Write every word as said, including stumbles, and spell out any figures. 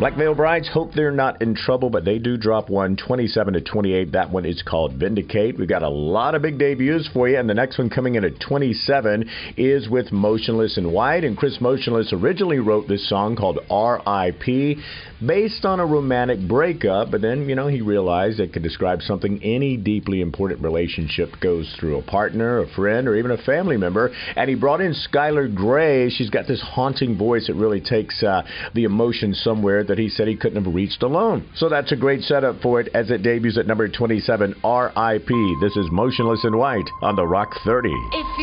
Black Veil Brides, hope they're not in trouble, but they do drop one, twenty-seven to twenty-eight. That one is called Vindicate. We've got a lot of big debuts for you, and the next one coming in at twenty-seven is with Motionless in White. And Chris Motionless originally wrote this song called R I P based on a romantic breakup, but then, you know, he realized it could describe something any deeply important relationship goes through, a partner, a friend, or even a family member. And he brought in Skylar Grey. She's got this haunting voice that really takes uh, the emotion somewhere that he said he couldn't have reached alone. So that's a great setup for it as it debuts at number twenty-seven, R I P. This is Motionless in White on the Rock thirty. If